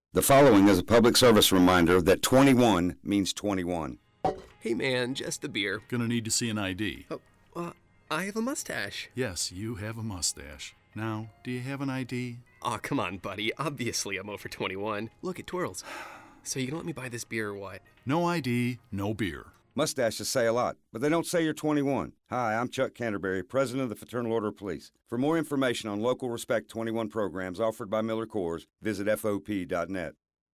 The following is a public service reminder that 21 means 21. Hey man, just the beer. Gonna need to see an ID. I have a mustache. Yes, you have a mustache. Now, do you have an ID? Aw, come on, buddy. Obviously I'm over 21. Look, it twirls. So you gonna let me buy this beer or what? No ID, no beer. Mustaches say a lot, but they don't say you're 21. Hi, I'm Chuck Canterbury, President of the Fraternal Order of Police. For more information on local Respect 21 programs offered by Miller Coors, visit FOP.net.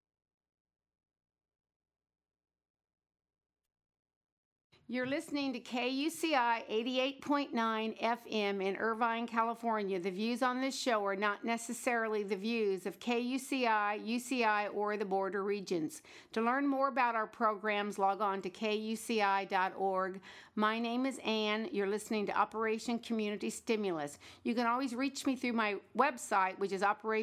You're listening to KUCI 88.9 FM in Irvine, California. The views on this show are not necessarily the views of KUCI, UCI, or the border regions. To learn more about our programs, log on to kuci.org. My name is Ann. You're listening to Operation Community Stimulus. You can always reach me through my website, which is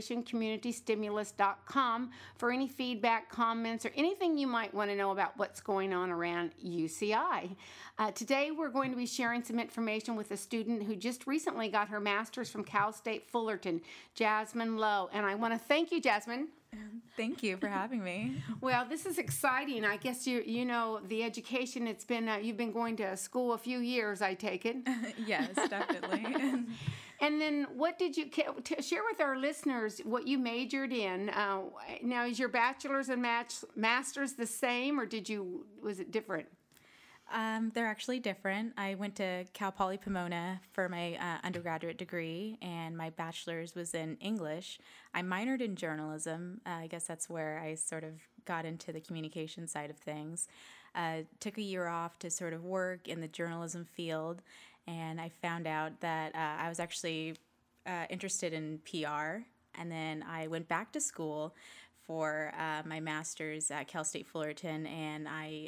operationcommunitystimulus.com, for any feedback, comments, or anything you might want to know about what's going on around UCI. Today, we're going to be sharing some information with a student who just recently got her master's from Cal State Fullerton, Jasmine Lowe. And I want to thank you, Jasmine. Thank you for having me. Well, this is exciting. I guess you know the education. It's been you've been going to school a few years, I take it. Yes, definitely. And then, what did you share with our listeners? What you majored in? Now, is your bachelor's and master's the same, or was it different? They're actually different. I went to Cal Poly Pomona for my undergraduate degree, and my bachelor's was in English. I minored in journalism. I guess that's where I sort of got into the communication side of things. Took a year off to sort of work in the journalism field, and I found out that I was actually interested in PR, and then I went back to school for my master's at Cal State Fullerton, and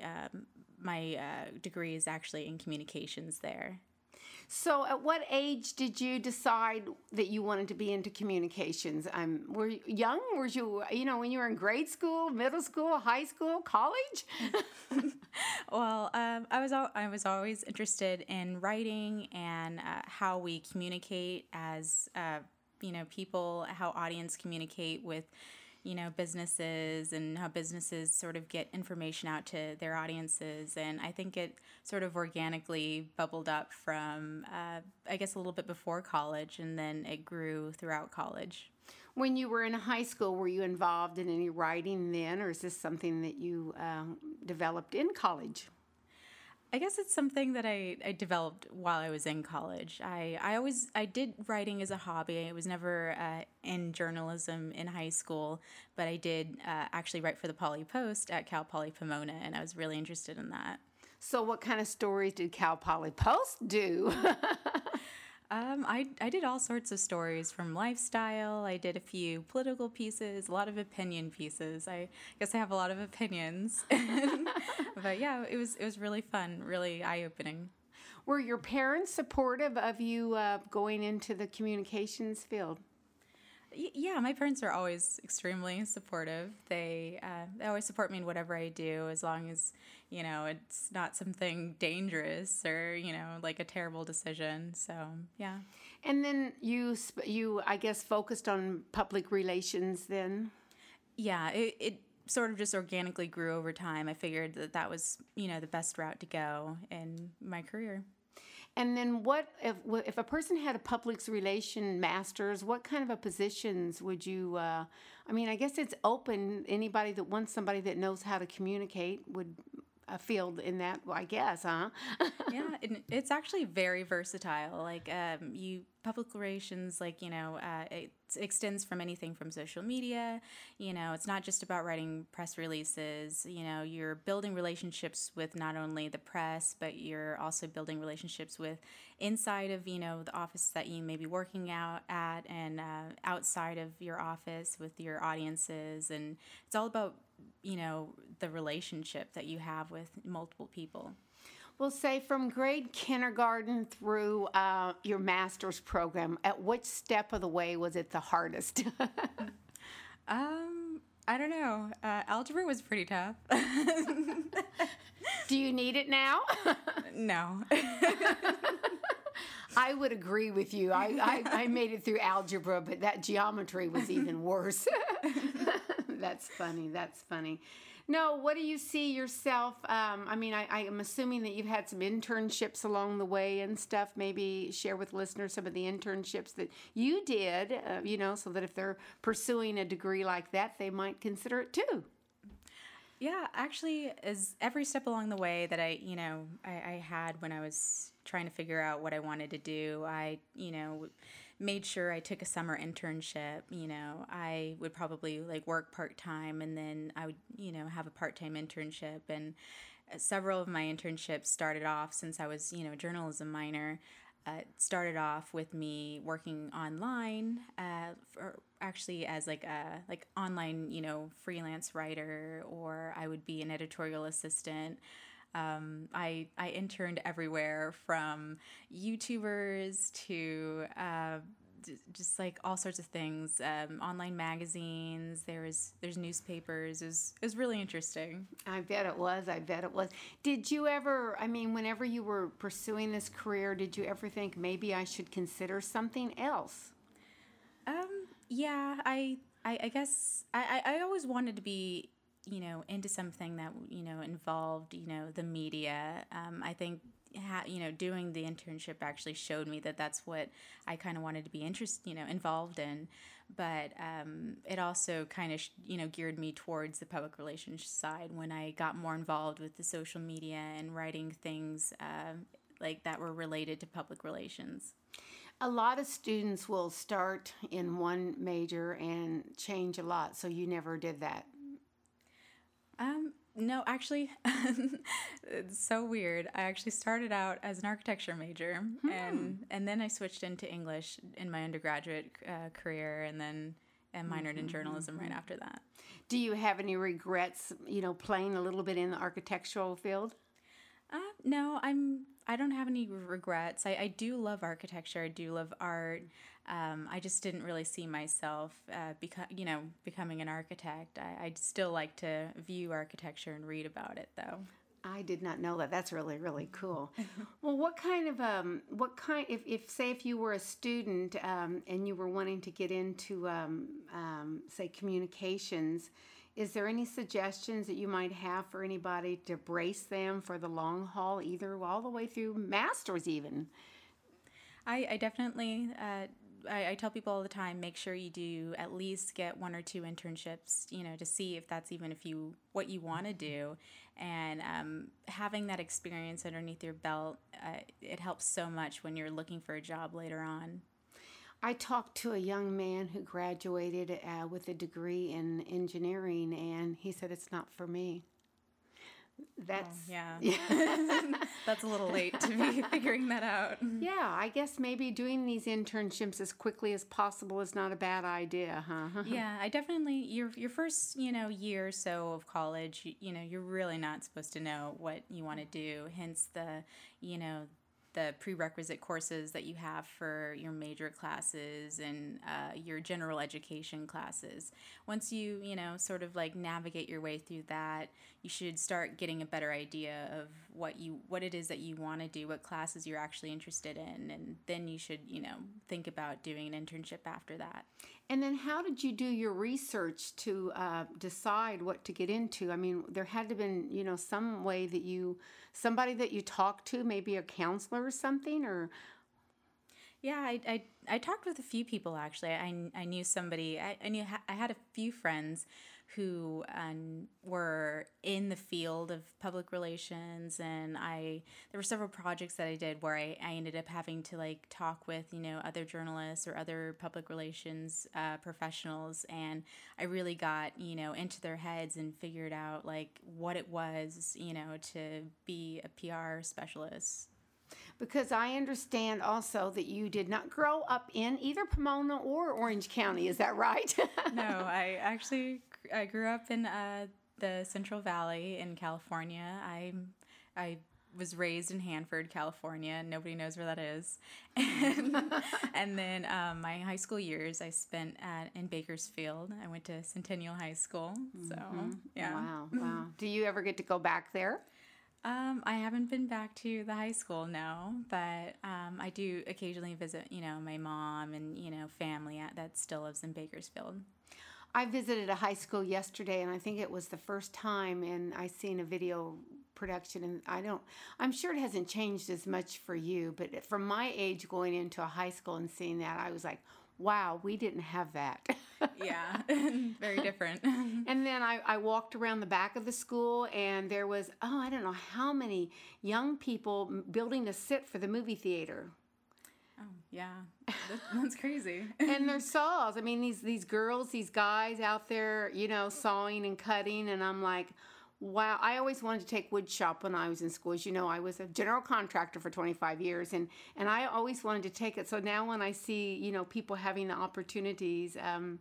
my degree is actually in communications there. So at what age did you decide that you wanted to be into communications? Were you young? Were you, when you were in grade school, middle school, high school, college? Well, I was always interested in writing and how we communicate as, people, how audience communicate with businesses, and how businesses sort of get information out to their audiences. And I think it sort of organically bubbled up from, I guess, a little bit before college, and then it grew throughout college. When you were in high school, were you involved in any writing then, or is this something that you developed in college? I guess it's something that I developed while I was in college. I did writing as a hobby. I was never in journalism in high school, but I did actually write for the Poly Post at Cal Poly Pomona, and I was really interested in that. So what kind of stories did Cal Poly Post do? I did all sorts of stories, from lifestyle. I did a few political pieces, a lot of opinion pieces. I guess I have a lot of opinions. But yeah, it was really fun, really eye-opening. Were your parents supportive of you going into the communications field? Yeah, my parents are always extremely supportive. They always support me in whatever I do, as long as, it's not something dangerous or, like a terrible decision. So, yeah. And then you I guess, focused on public relations then? Yeah, it sort of just organically grew over time. I figured that was, the best route to go in my career. And then what if a person had a public relations master's, what kind of a positions would you, I guess it's open. Anybody that wants somebody that knows how to communicate would field in that, I guess, huh? Yeah, it's actually very versatile. Like, public relations, it extends from anything from social media. It's not just about writing press releases. You're building relationships with not only the press, but you're also building relationships with inside of, the office that you may be working out at, and outside of your office with your audiences. And it's all about, the relationship that you have with multiple people. Well, say from grade kindergarten through your master's program, at which step of the way was it the hardest? I don't know. Algebra was pretty tough. Do you need it now? No. I would agree with you. I made it through algebra, but that geometry was even worse. That's funny. That's funny. No, what do you see yourself? I mean, I am assuming that you've had some internships along the way and stuff. Maybe share with listeners some of the internships that you did, so that if they're pursuing a degree like that, they might consider it too. Yeah, actually, as every step along the way that I had when I was trying to figure out what I wanted to do, I, made sure I took a summer internship. I would probably work part-time, and then I would, have a part-time internship. And several of my internships started off, since I was, a journalism minor, started off with me working online, actually as a online, freelance writer, or I would be an editorial assistant. I interned everywhere from YouTubers to just all sorts of things, online magazines. There's newspapers. It was really interesting. I bet it was. Did you ever, whenever you were pursuing this career, did you ever think maybe I should consider something else? Yeah, I guess I always wanted to be, into something that, involved, the media. I think, doing the internship actually showed me that that's what I kind of wanted to be involved in. But it also kind of, geared me towards the public relations side when I got more involved with the social media and writing things that were related to public relations. A lot of students will start in one major and change a lot, so you never did that. No, actually, it's so weird. I actually started out as an architecture major, and then I switched into English in my undergraduate career, and then minored in journalism right after that. Do you have any regrets, playing a little bit in the architectural field? No, I don't have any regrets. I do love architecture. I do love art. I just didn't really see myself, becoming an architect. I'd still like to view architecture and read about it, though. I did not know that. That's really, really cool. Well, if you were a student and you were wanting to get into, say, communications, is there any suggestions that you might have for anybody to brace them for the long haul, either all the way through master's even? I definitely, I tell people all the time, make sure you do at least get 1 or 2 internships, to see if that's even what you want to do. And having that experience underneath your belt, it helps so much when you're looking for a job later on. I talked to a young man who graduated with a degree in engineering, and he said, it's not for me. That's That's a little late to be figuring that out. Yeah, I guess maybe doing these internships as quickly as possible is not a bad idea, huh? Yeah, I definitely, your first, year or so of college, you're really not supposed to know what you want to do, hence the prerequisite courses that you have for your major classes and your general education classes. Once you, sort of navigate your way through that, you should start getting a better idea of what it is that you want to do, what classes you're actually interested in, and then you should, think about doing an internship after that. And then how did you do your research to decide what to get into? I mean, there had to have been, some way that somebody that you talked to, maybe a counselor or something, or... Yeah, I talked with a few people, actually. I knew somebody, I had a few friends who were in the field of public relations, and there were several projects that I did where I ended up having to talk with other journalists or other public relations professionals, and I really got into their heads and figured out what it was to be a PR specialist. Because I understand also that you did not grow up in either Pomona or Orange County. Is that right? No, I grew up in the Central Valley in California. I was raised in Hanford, California. Nobody knows where that is. And then my high school years I spent in Bakersfield. I went to Centennial High School. So, yeah. Wow. Do you ever get to go back there? I haven't been back to the high school, no, but I do occasionally visit, my mom and, family that still lives in Bakersfield. I visited a high school yesterday, and I think it was the first time, and I seen a video production, and I'm sure it hasn't changed as much for you, but from my age going into a high school and seeing that, I was like, wow, we didn't have that. Yeah, very different. And then I walked around the back of the school, and there was, I don't know how many young people building a set for the movie theater. Oh, yeah. That's crazy. And their saws. I mean, these girls, these guys out there, sawing and cutting, and I'm like, wow. I always wanted to take wood shop when I was in school. As you know, I was a general contractor for 25 years, and I always wanted to take it. So now when I see, people having the opportunities,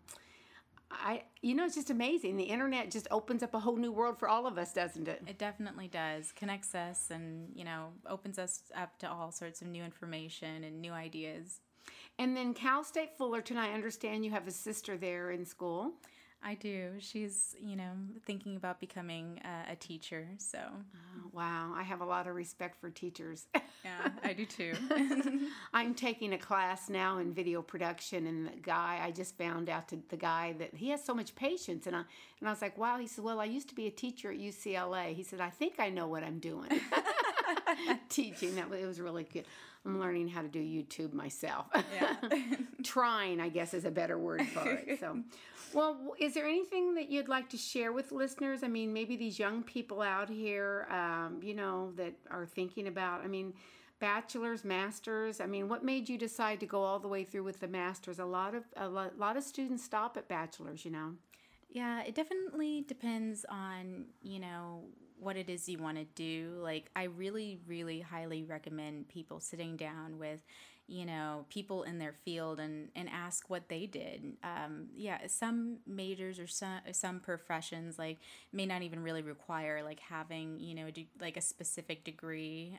it's just amazing. The internet just opens up a whole new world for all of us, doesn't it? It definitely does. Connects us and, opens us up to all sorts of new information and new ideas. And then Cal State Fullerton, I understand you have a sister there in school. I do. She's, thinking about becoming a teacher, so. Oh, wow. I have a lot of respect for teachers. Yeah, I do too. I'm taking a class now in video production, and I just found out the guy that he has so much patience. And I was like, wow. He said, well, I used to be a teacher at UCLA. He said, I think I know what I'm doing. Teaching. It was really good. I'm learning how to do YouTube myself. Yeah. Trying, I guess, is a better word for it. So, well, is there anything that you'd like to share with listeners? I mean, maybe these young people out here, that are thinking about, bachelor's, master's. What made you decide to go all the way through with the master's? A lot of students stop at bachelor's, Yeah, it definitely depends on, what it is you want to do. Like, I really, really highly recommend people sitting down with, people in their field and ask what they did. Some majors or some professions may not even really require having, a specific degree.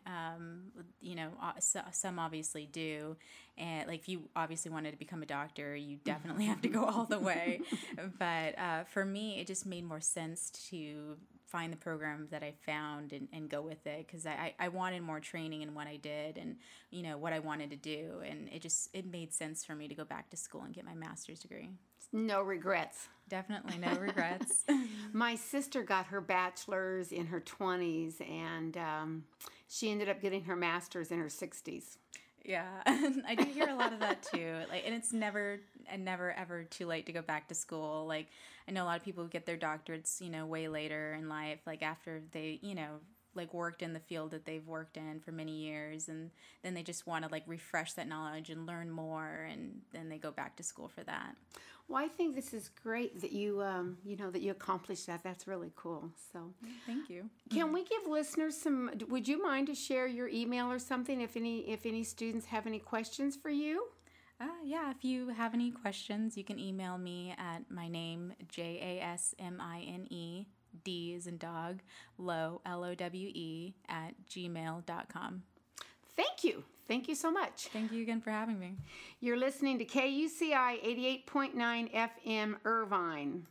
Some obviously do. And if you obviously wanted to become a doctor, you definitely have to go all the way. But for me, it just made more sense to find the program that I found and go with it, because I wanted more training in what I did and what I wanted to do, and it made sense for me to go back to school and get my master's degree. No regrets. Definitely no regrets. My sister got her bachelor's in her 20s, and she ended up getting her master's in her 60s. Yeah, I do hear a lot of that too. And it's never ever too late to go back to school. I know a lot of people get their doctorates, way later in life, after they, worked in the field that they've worked in for many years, and then they just want to refresh that knowledge and learn more, and then they go back to school for that. Well, I think this is great that you, that you accomplished that. That's really cool. So, thank you. Can we give listeners some? Would you mind to share your email or something if any students have any questions for you? Yeah, if you have any questions, you can email me at my name, JASMINE, D as in dog, Lowe, LOWE, @gmail.com. Thank you. Thank you so much. Thank you again for having me. You're listening to KUCI 88.9 FM Irvine.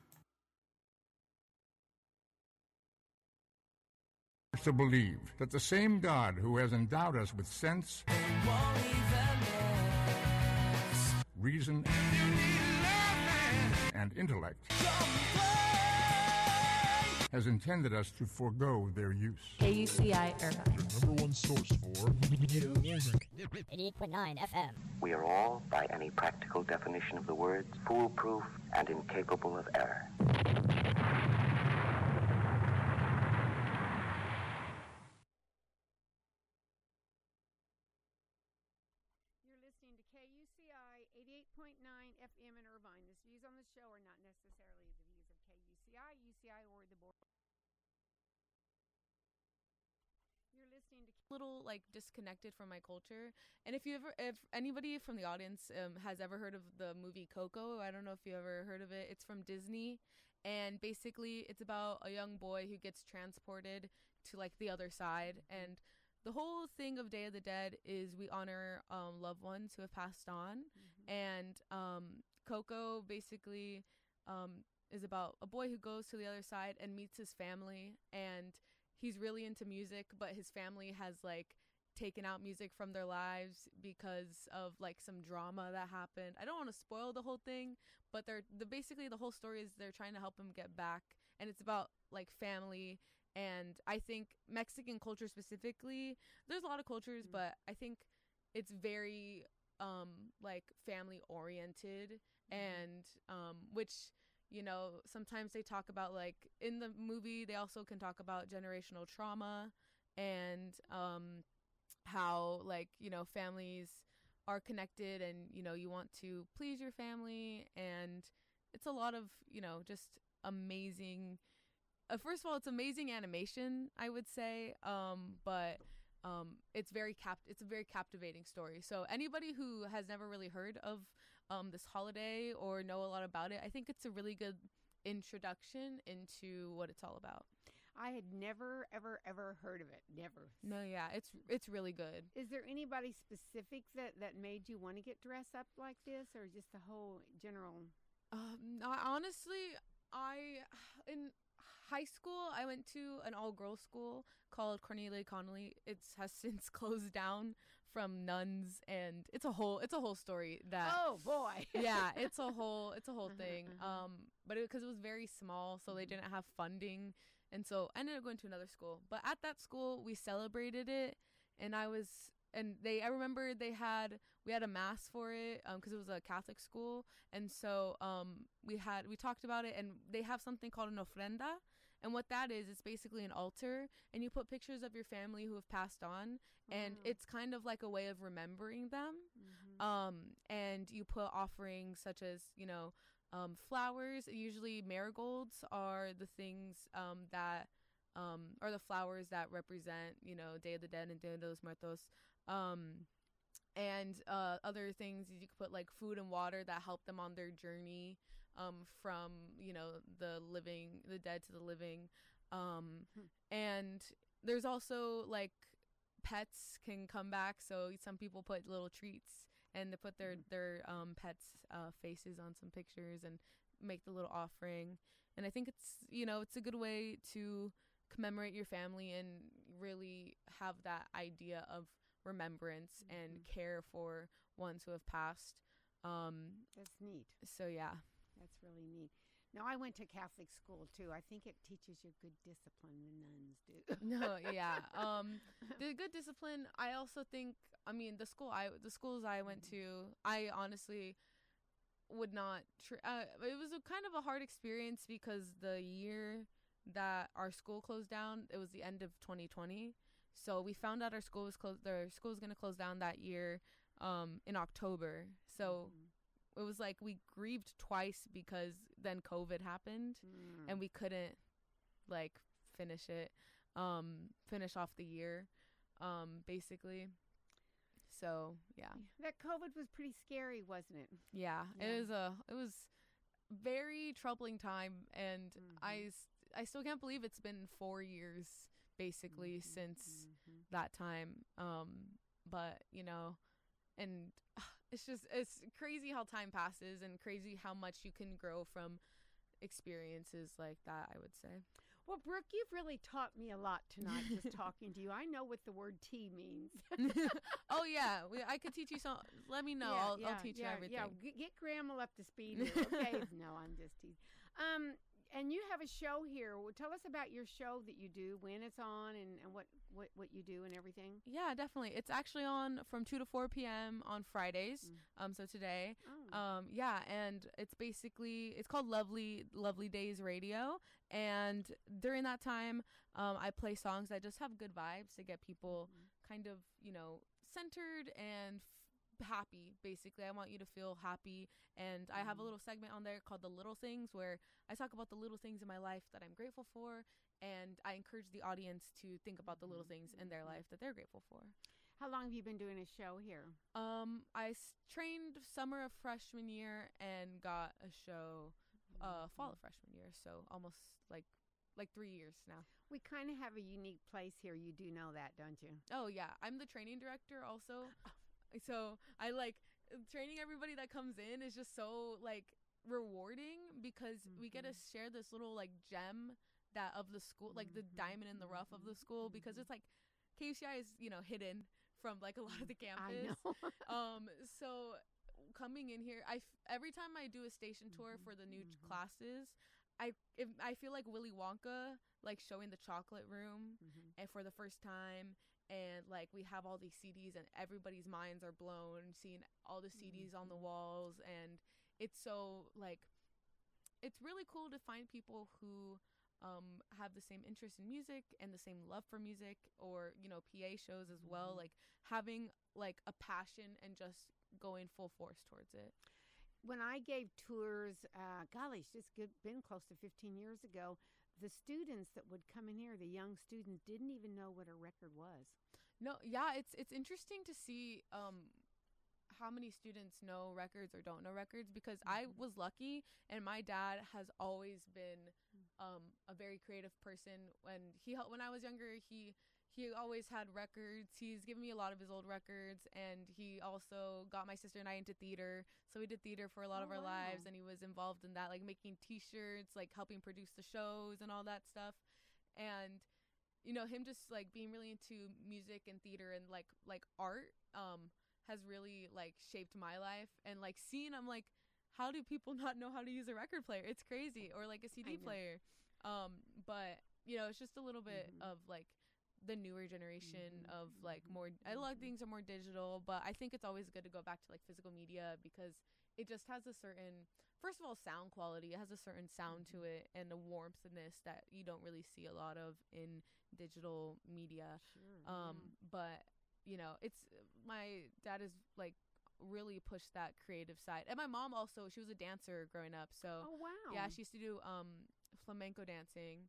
To believe that the same God who has endowed us with sense, reason, and intellect has intended us to forego their use. KUCI Irvine. The number one source for new music. 88.9 FM. We are all, by any practical definition of the words, foolproof and incapable of error. You're listening to KUCI 88.9 FM in Irvine. The views on the show are not necessarily the views of KUCI, UCI, or the board. You're listening to little disconnected from my culture. And if anybody from the audience has ever heard of the movie Coco, I don't know if you ever heard of it. It's from Disney, and basically it's about a young boy who gets transported to the other side. And the whole thing of Day of the Dead is we honor loved ones who have passed on. And Coco basically is about a boy who goes to the other side and meets his family, and he's really into music, but his family has taken out music from their lives because of like some drama that happened. I don't want to spoil the whole thing, but basically the whole story is they're trying to help them get back, and it's about like family. And I think Mexican culture specifically, there's a lot of cultures, but I think it's very like family oriented, and which, you know, sometimes they talk about, like in the movie they also can talk about generational trauma, and how, like, you know, families are connected, and, you know, you want to please your family, and it's a lot of, you know, just amazing. First of all, it's amazing animation, I would say, but it's a very captivating story. So anybody who has never really heard of this holiday or know a lot about it, I think it's a really good introduction into what it's all about. I had never, ever heard of it. Never. No, yeah, it's really good. Is there anybody specific that made you want to get dressed up like this, or just the whole general? Honestly, in high school, I went to an all-girls school called Cornelia Connolly. It has since closed down from nuns, and it's a whole story that. Oh boy. Yeah, it's a whole thing. But because it was very small, so they didn't have funding, and so I ended up going to another school. But at that school, we celebrated it, and I remember we had a mass for it, because it was a Catholic school, and so we talked about it, and they have something called an ofrenda, and what that is, it's basically an altar, and you put pictures of your family who have passed on, and it's kind of like a way of remembering them, and you put offerings such as, you know, flowers. Usually marigolds are the things that are the flowers that represent, you know, Day of the Dead and Dia de los Muertos. And other things, you could put like food and water that help them on their journey from, you know, the dead to the living. And there's also like pets can come back, so some people put little treats and they put their pets' faces on some pictures and make the little offering. And I think it's, you know, it's a good way to commemorate your family and really have that idea of remembrance and care for ones who have passed. That's neat. So yeah, that's really neat. Now, I went to Catholic school too. I think it teaches you good discipline. The nuns do. No, yeah. The good discipline. I also think. I mean, the schools I went to, I honestly would not. It was kind of a hard experience because the year that our school closed down, it was the end of 2020. So we found out our school was closed. Their school was gonna close down that year, in October. So. It was like we grieved twice because then COVID happened and we couldn't like finish off the year, basically. So yeah. That COVID was pretty scary, wasn't it? Yeah. It was very troubling time, and I still can't believe it's been 4 years basically since that time. But you know, and it's crazy how time passes and crazy how much you can grow from experiences like that, I would say. Well, Brooke, you've really taught me a lot tonight just talking to you. I know what the word tea means. Oh, yeah. I could teach you some. Let me know. I'll teach you everything. Yeah, get Grandma up to speed here, okay? No, I'm just teasing. And you have a show here. Well, tell us about your show that you do, when it's on, and what you do and everything. Yeah, definitely. It's actually on from 2 to 4 p.m. on Fridays. So today. Yeah, and it's called Lovely Days Radio. And during that time, I play songs that just have good vibes to get people kind of, you know, centered and happy. Basically, I want you to feel happy, and I have a little segment on there called The Little Things, where I talk about the little things in my life that I'm grateful for, and I encourage the audience to think about the little things in their life that they're grateful for. How long have you been doing a show here? I trained summer of freshman year and got a show fall of freshman year, so almost like 3 years now. We kind of have a unique place here. You do know that, don't you? Oh yeah, I'm the training director also. So I like training everybody that comes in is just so like rewarding because we get to share this little like gem of the school, like the diamond in the rough of the school, because it's like KUCI is, you know, hidden from like a lot of the campus. I know. So coming in here, every time I do a station tour for the new classes, I feel like Willy Wonka, like showing the chocolate room and for the first time, and like we have all these CDs and everybody's minds are blown seeing all the CDs on the walls, and it's so like it's really cool to find people who have the same interest in music and the same love for music, or PA shows as well, like having like a passion and just going full force towards it. When I gave tours, it's been close to 15 years ago, the students that would come in here, the young students, didn't even know what a record was. No, yeah, it's interesting to see how many students know records or don't know records, because I was lucky, and my dad has always been a very creative person. When I was younger, he always had records. He's given me a lot of his old records, and he also got my sister and I into theater. So we did theater for a lot of our lives, and he was involved in that, like making T-shirts, like helping produce the shows and all that stuff. And him just like being really into music and theater and like art has really like shaped my life. And like seeing, I'm like, how do people not know how to use a record player? It's crazy. Or like a CD player. But it's just a little bit of like the newer generation of like more, a lot of things are more digital, but I think it's always good to go back to like physical media, because it just has a certain, first of all, sound quality. It has a certain sound to it and a warmthness that you don't really see a lot of in digital media. But it's, my dad is like really pushed that creative side, and my mom also, she was a dancer growing up, so yeah, she used to do flamenco dancing.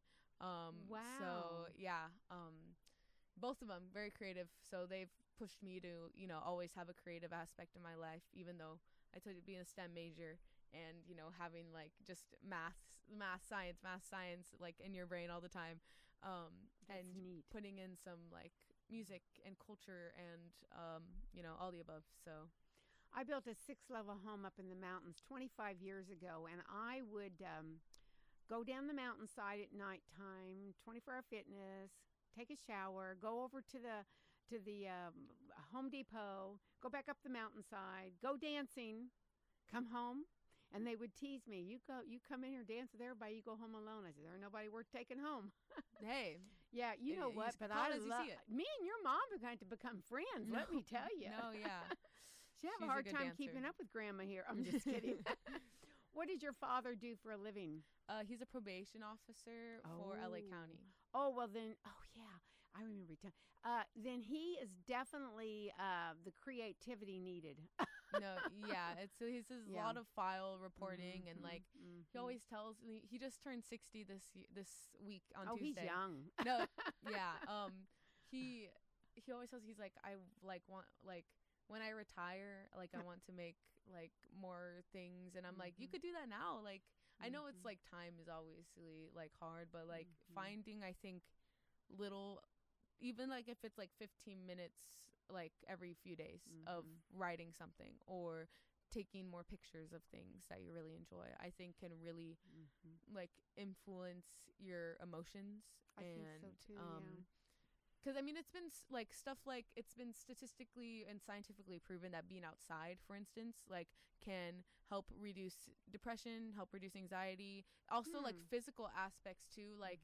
So yeah, both of them very creative, so they've pushed me to always have a creative aspect in my life, even though I told you, being a STEM major and having like just math science like in your brain all the time, and neat. Putting in some like music and culture and all the above. So I built a 6-level home up in the mountains 25 years ago, and I would go down the mountainside at nighttime, 24-hour fitness, take a shower, go over to the Home Depot, go back up the mountainside, go dancing, come home, and they would tease me. You come in here, dance with everybody, you go home alone. I said, there's nobody worth taking home. Hey. Yeah, you know what? But I love me and your mom are going to become friends. Let me tell you. No, yeah. She have a hard time keeping up with Grandma here. I'm just kidding. What did your father do for a living? He's a probation officer for LA County. Oh, well then, yeah, I remember. Then he is definitely the creativity needed. No, yeah, he says a lot of file reporting, and like he always tells me, he just turned 60 this week on Tuesday. Oh, he's young. No, yeah. He always says, he's like, I like want, like when I retire, like I want to make like more things, and I'm like, you could do that now. Like I know it's like time is obviously like hard, but like finding, I think, little, even like if it's like 15 minutes like every few days of writing something or taking more pictures of things that you really enjoy, I think can really like influence your emotions. I think so too, because I mean, it's been like stuff like it's been statistically and scientifically proven that being outside, for instance, like can help reduce depression, help reduce anxiety, also like physical aspects too, like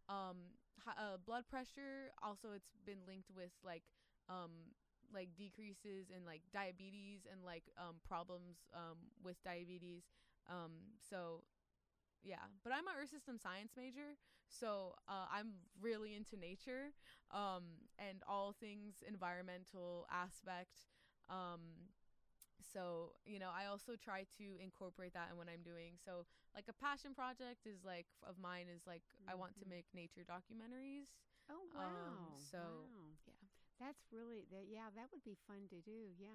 blood pressure. Also, it's been linked with like decreases in like diabetes and like problems with diabetes. So yeah, but I'm an Earth System Science major, so I'm really into nature and all things environmental aspect. So, I also try to incorporate that in what I'm doing. So, like a passion project is like of mine is like I want to make nature documentaries. Oh, wow. Yeah. That's really that would be fun to do. Yeah.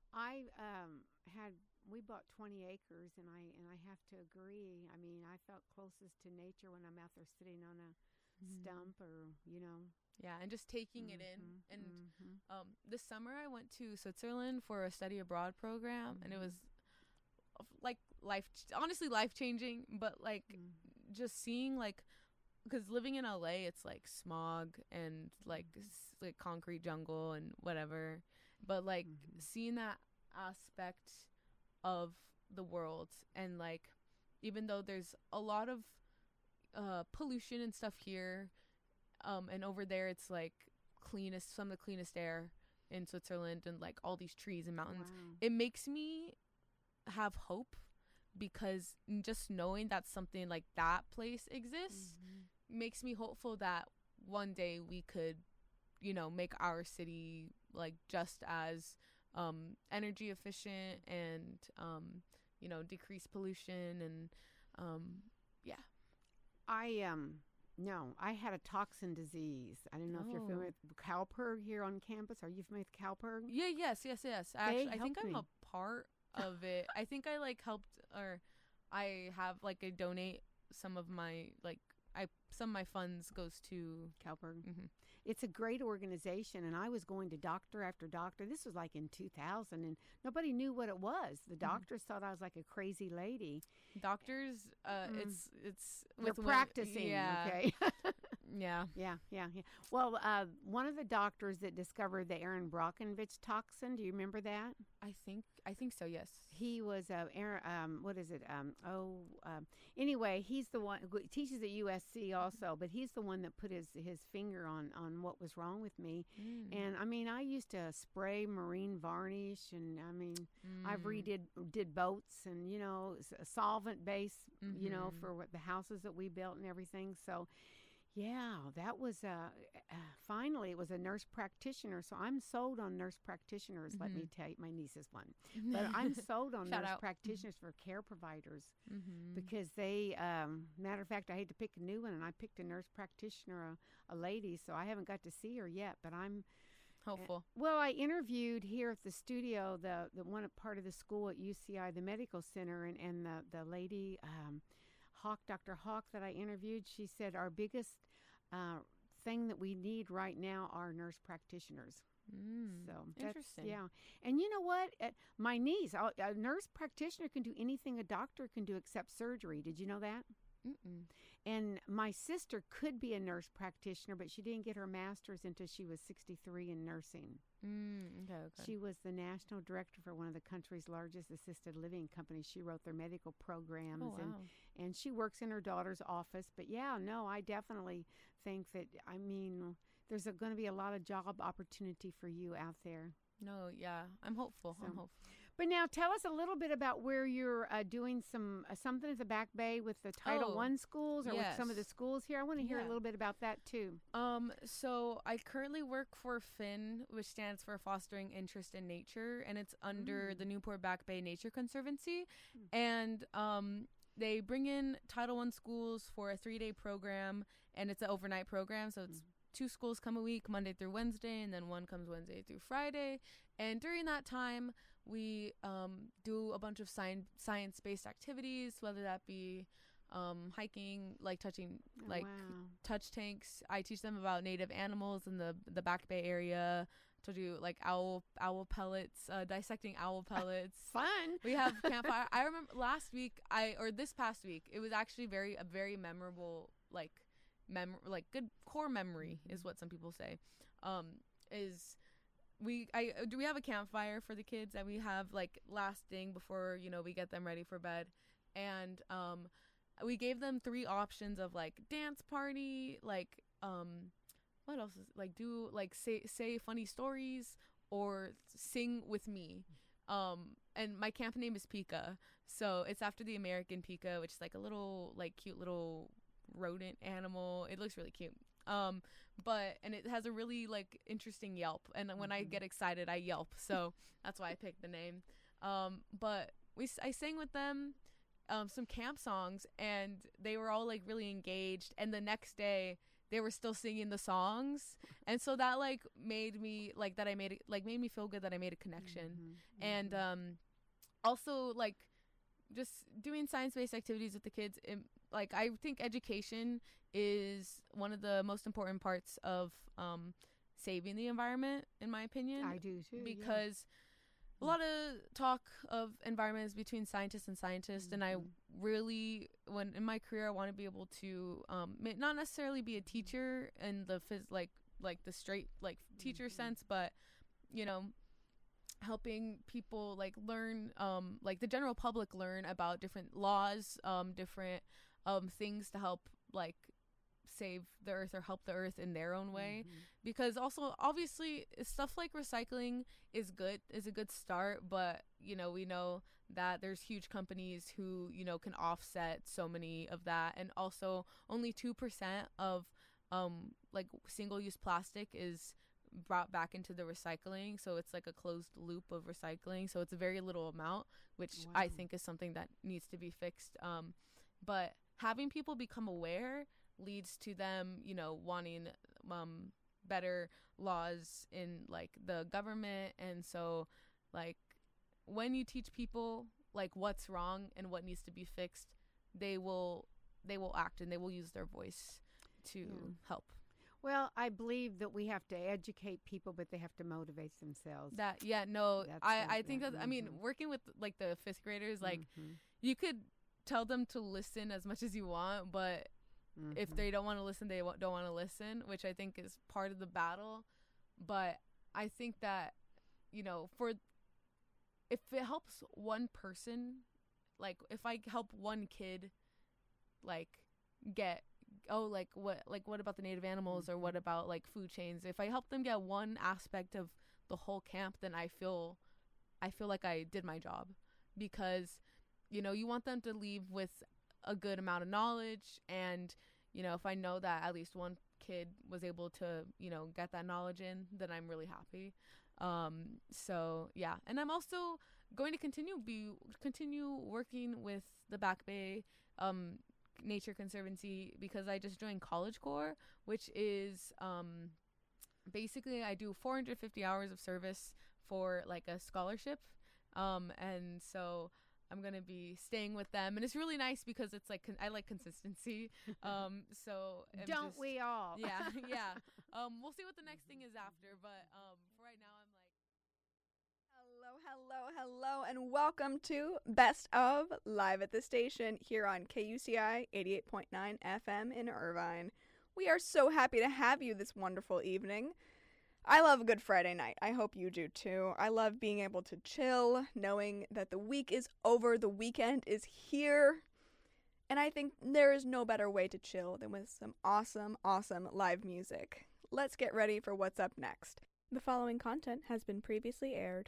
We bought 20 acres, and I have to agree. I mean, I felt closest to nature when I'm out there sitting on a stump or, Yeah, and just taking it in. And this summer I went to Switzerland for a study abroad program, and it was like life-changing, but like just seeing like because living in LA, it's like smog and like like concrete jungle and whatever, but like seeing that aspect of the world, and like even though there's a lot of pollution and stuff here, and over there it's like some of the cleanest air in Switzerland, and like all these trees and mountains. Wow. It makes me have hope, because just knowing that something like that place exists makes me hopeful that one day we could, you know, make our city like just as energy efficient and you know, decrease pollution and yeah. I had a toxin disease. I don't know if you're familiar with CalPERG here on campus. Are you familiar with CalPERG? Yeah, yes. Actually, I think I'm a part of it. I think I like helped, or I have like I donate some of my some of my funds goes to CalPERG. It's a great organization, and I was going to doctor after doctor. This was like in 2000, and nobody knew what it was. The doctors thought I was like a crazy lady. Doctors, it's they're practicing. Yeah. Okay. Yeah. Well, one of the doctors that discovered the Aaron Brockovich toxin. Do you remember that? I think so. Yes. He was anyway, he's the one who teaches at USC also, but he's the one that put his finger on what was wrong with me. And I mean, I used to spray marine varnish, and I mean, I've did boats, and you know, solvent base, you know, for what the houses that we built and everything. So yeah, that was finally it was a nurse practitioner. So I'm sold on nurse practitioners. Let me tell you, my niece is one, but I'm sold on nurse practitioners for care providers, because they, matter of fact, I hate to pick a new one, and I picked a nurse practitioner, a lady. So I haven't got to see her yet, but I'm hopeful. Well, I interviewed here at the studio the one part of the school at UCI, the medical center, and the lady. Dr. Hawk that I interviewed, she said our biggest thing that we need right now are nurse practitioners. So interesting. Yeah. And you know what? My niece, a nurse practitioner can do anything a doctor can do except surgery. Did you know that? And my sister could be a nurse practitioner, but she didn't get her master's until she was 63 in nursing. Okay. She was the national director for one of the country's largest assisted living companies. She wrote their medical programs, and she works in her daughter's office. But yeah, no, I definitely think that, I mean, there's going to be a lot of job opportunity for you out there. No, yeah, I'm hopeful. I'm hopeful. But now tell us a little bit about where you're doing something at the Back Bay with the Title I schools, or with some of the schools here. I want to hear a little bit about that too. So I currently work for FIN, which stands for Fostering Interest in Nature, and it's under the Newport Back Bay Nature Conservancy. And they bring in Title I schools for a 3-day program, and it's an overnight program. So it's 2 schools come a week, Monday through Wednesday, and then 1 comes Wednesday through Friday. And during that time, we do a bunch of science-based activities, whether that be hiking, like touching, touch tanks. I teach them about native animals in the Back Bay area. To do like owl pellets, dissecting owl pellets. Fun. We have campfire. I remember this past week, it was actually a very memorable, good core memory is what some people say. We have a campfire for the kids that we have like last thing before, you know, we get them ready for bed, and we gave them 3 options of like dance party, like what else is like do like say funny stories or sing with me. And my camp name is Pika, so it's after the American Pika, which is like a little like cute little rodent animal. It looks really cute. And it has a really like interesting yelp, and when I get excited I yelp, so that's why I picked the name. But I sang with them some camp songs, and they were all like really engaged, and the next day they were still singing the songs, and so that like made me like that I made it like made me feel good that I made a connection. And also like just doing science-based activities with the kids, like I think education is one of the most important parts of saving the environment, in my opinion. I do too. Because a lot of talk of environments between scientists and scientists, and I really, when in my career, I want to be able to not necessarily be a teacher in the like the straight like teacher sense, but you know, helping people like learn, like the general public learn about different laws, different things to help like save the earth or help the earth in their own way. Because also obviously stuff like recycling is a good start, but you know, we know that there's huge companies who, you know, can offset so many of that, and also only 2% of like single-use plastic is brought back into the recycling, so it's like a closed loop of recycling, so it's a very little amount, which I think is something that needs to be fixed. But having people become aware leads to them, you know, wanting better laws in like the government. And so like when you teach people like what's wrong and what needs to be fixed, they will act and they will use their voice to help. Well, I believe that we have to educate people, but they have to motivate themselves. I think that, I mean, working with like the 5th graders, like you could tell them to listen as much as you want, but if they don't want to listen, they don't want to listen, which I think is part of the battle. But I think that, you know, if it helps one person, like if I help one kid, like get, what about the native animals, or what about like food chains? If I help them get one aspect of the whole camp, then I feel like I did my job, because, you know, you want them to leave with a good amount of knowledge. And, you know, if I know that at least one kid was able to, you know, get that knowledge in, then I'm really happy. So yeah. And I'm also going to continue working with the Back Bay Nature Conservancy, because I just joined College Corps, which is basically I do 450 hours of service for like a scholarship, and so I'm gonna be staying with them, and it's really nice because it's like I like consistency. So don't we all? Yeah. We'll see what the next thing is after, but for right now I'm like, Hello, and welcome to Best of Live at the Station here on KUCI 88.9 FM in Irvine. We are so happy to have you this wonderful evening. I love a good Friday night. I hope you do too. I love being able to chill, knowing that the week is over, the weekend is here. And I think there is no better way to chill than with some awesome live music. Let's get ready for what's up next. The following content has been previously aired.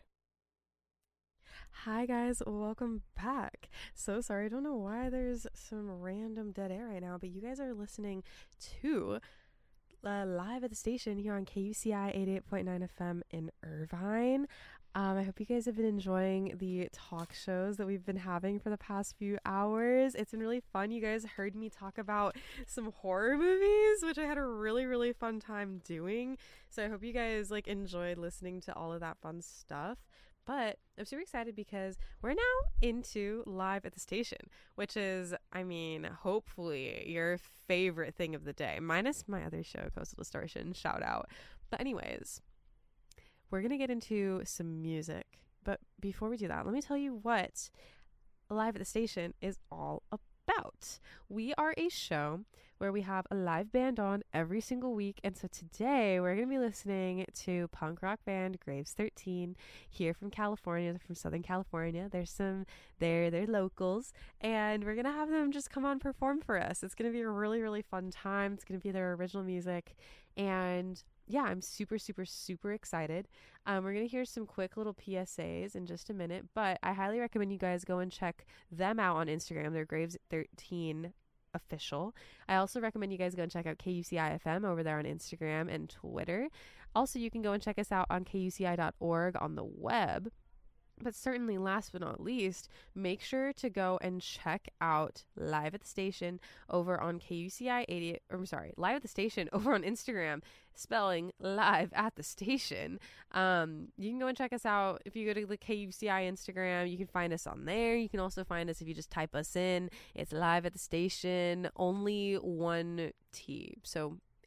Hi guys, welcome back. So sorry, I don't know why there's some random dead air right now, but you guys are listening to Live at the Station here on KUCI 88.9 FM in Irvine. I hope you guys have been enjoying the talk shows that we've been having for the past few hours. It's been really fun. You guys heard me talk about some horror movies, which I had a really fun time doing. So I hope you guys like enjoyed listening to all of that fun stuff. But I'm super excited because we're now into Live at the Station, which is, I mean, hopefully your favorite thing of the day, minus my other show, Coastal Distortion, shout out. But anyways, we're going to get into some music. But before we do that, let me tell you what Live at the Station is all about. We are a show where we have a live band on every single week, and so today we're going to be listening to punk rock band Graves 13 here from California. They're from Southern California. They're locals, and we're going to have them just come on perform for us. It's going to be a really fun time. It's going to be their original music, and yeah, I'm super excited. We're going to hear some quick little PSAs in just a minute, but I highly recommend you guys go and check them out on Instagram. They're Graves 13 official. I also recommend you guys go and check out KUCI FM over there on Instagram and Twitter. Also, you can go and check us out on KUCI.org on the web. But certainly, last but not least, make sure to go and check out Live at the Station over on Live at the Station over on Instagram, spelling Live at the Station. You can go and check us out. If you go to the KUCI Instagram, you can find us on there. You can also find us if you just type us in. It's Live at the Station, only one T. So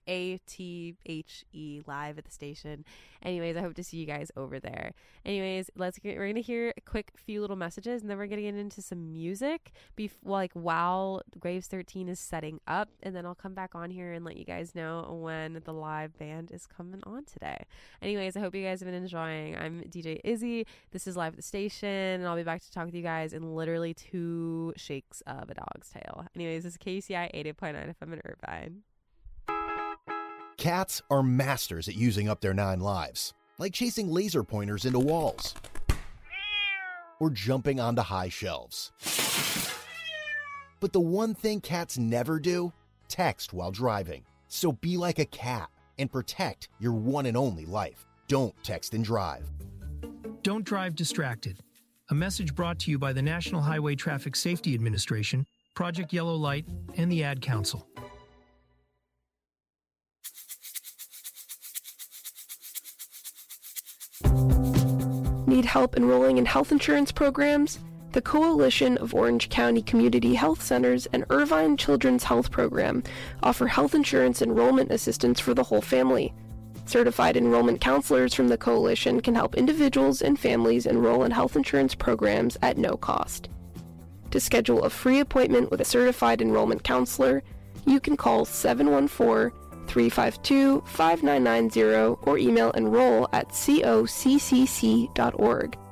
ATHE, live at the station. Anyways, I hope to see you guys over there. Anyways, we're going to hear a quick few little messages, and then we're going to get into some music while Graves 13 is setting up, and then I'll come back on here and let you guys know when the live band is coming on today. Anyways, I hope you guys have been enjoying. I'm DJ Izzy. This is Live at the Station, and I'll be back to talk with you guys in literally 2 shakes of a dog's tail. Anyways, this is KUCI 88.9 FM in Irvine. Cats are masters at using up their 9 lives, like chasing laser pointers into walls or jumping onto high shelves. But the one thing cats never do? Text while driving. So be like a cat and protect your one and only life. Don't text and drive. Don't drive distracted. A message brought to you by the National Highway Traffic Safety Administration, Project Yellow Light, and the Ad Council. Need help enrolling in health insurance programs? The Coalition of Orange County Community Health Centers and Irvine Children's Health Program offer health insurance enrollment assistance for the whole family. Certified enrollment counselors from the coalition can help individuals and families enroll in health insurance programs at no cost. To schedule a free appointment with a certified enrollment counselor, you can call 714-352-5990 or email enroll@coccc.org.